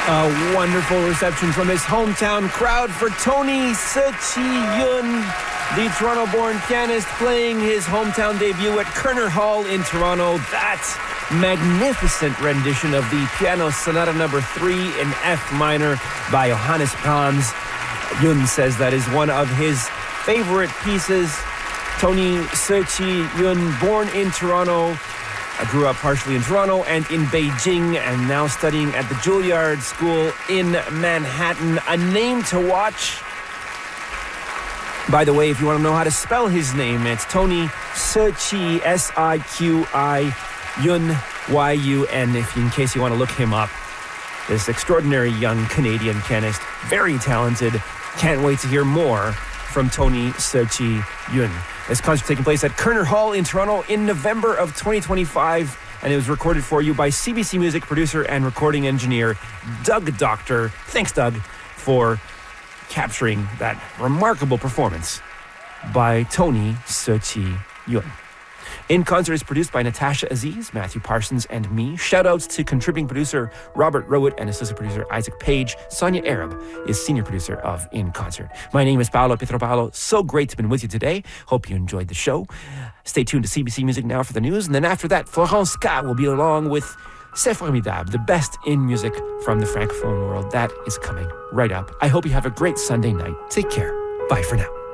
A wonderful reception from his hometown crowd for Tony Seo-chi-yoon, the Toronto-born pianist playing his hometown debut at Kerner Hall in Toronto. That magnificent rendition of the Piano Sonata No. 3 in F minor by Johannes Brahms. Yoon says that is one of his favorite pieces. Tony Seo-chi-yoon, born in Toronto, grew up partially in Toronto and in Beijing, and now studying at the Juilliard School in Manhattan. A name to watch. By the way, if you want to know how to spell his name, it's Tony Seo-chi, S-I-Q-I, Yun, Y-U-N, in case you want to look him up. This extraordinary young Canadian pianist, very talented. Can't wait to hear more from Tony Seo-chi-yoon. This concert taking place at Kerner Hall in Toronto in November of 2025, and it was recorded for you by CBC Music producer and recording engineer Doug Doctor. Thanks, Doug, for capturing that remarkable performance by Tony Seo-chi-yoon. In Concert is produced by Natasha Aziz, Matthew Parsons, and me. Shoutouts to contributing producer Robert Rowett and assistant producer Isaac Page. Sonia Arab is senior producer of In Concert. My name is Paolo Pietropalo. So great to be with you today. Hope you enjoyed the show. Stay tuned to CBC Music now for the news. And then after that, Florence K will be along with C'est Formidable, the best in music from the Francophone world. That is coming right up. I hope you have a great Sunday night. Take care. Bye for now.